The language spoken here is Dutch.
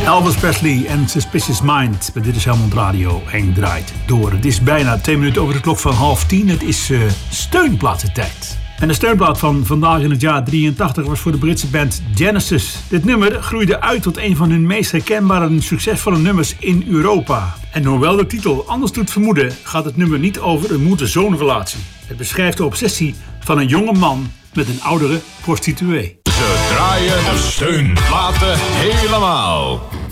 Elvis Presley en Suspicious Mind. Dit is Helmond Radio en draait door. Het is bijna 2 minuten over de klok van 9:30. Het is steunplaatentijd. En de steunplaat van vandaag in het jaar 83 was voor de Britse band Genesis. Dit nummer groeide uit tot een van hun meest herkenbare en succesvolle nummers in Europa. En hoewel de titel anders doet vermoeden, gaat het nummer niet over een moeder-zoon-relatie. Het beschrijft de obsessie van een jonge man met een oudere prostituee. Ze draaien de steunplaten helemaal.